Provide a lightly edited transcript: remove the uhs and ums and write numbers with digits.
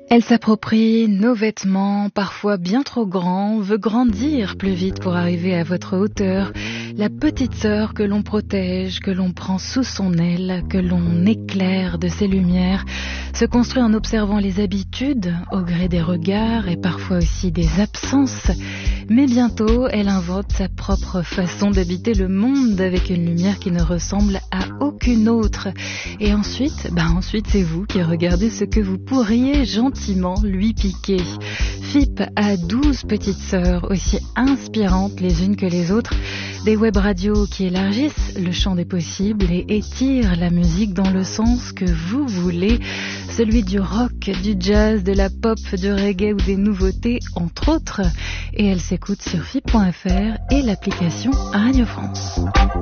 Elle s'approprie nos vêtements, parfois bien trop grands, veut grandir plus vite pour arriver à votre hauteur. La petite sœur que l'on protège, que l'on prend sous son aile, que l'on éclaire de ses lumières, se construit en observant les habitudes, au gré des regards et parfois aussi des absences. Mais bientôt, elle invente sa propre façon d'habiter le monde avec une lumière qui ne ressemble à aucune autre. Et ensuite, c'est vous qui regardez ce que vous pourriez gentiment lui piquer. FIP a 12 petites sœurs aussi inspirantes les unes que les autres. Des web radios qui élargissent le champ des possibles et étirent la musique dans le sens que vous voulez. Celui du rock, du jazz, de la pop, du reggae ou des nouveautés, entre autres. Et elle s'écoute sur FIP.fr et l'application Radio France.